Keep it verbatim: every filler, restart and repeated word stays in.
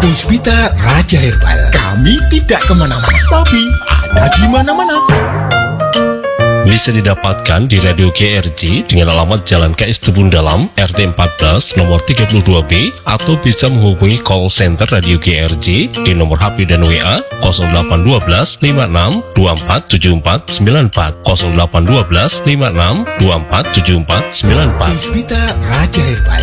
Puspita Raja Herbal. Kami tidak kemana-mana, tapi ada di mana-mana. Bisa didapatkan di Radio G R J dengan alamat Jalan K S Tubun Dalam, R T empat belas, nomor tiga puluh dua B, atau bisa menghubungi call center Radio G R J di nomor H P dan W A nol delapan satu dua lima enam dua empat tujuh empat sembilan empat nol delapan satu dua lima enam dua empat tujuh empat sembilan empat. Puspita Raja Herbal.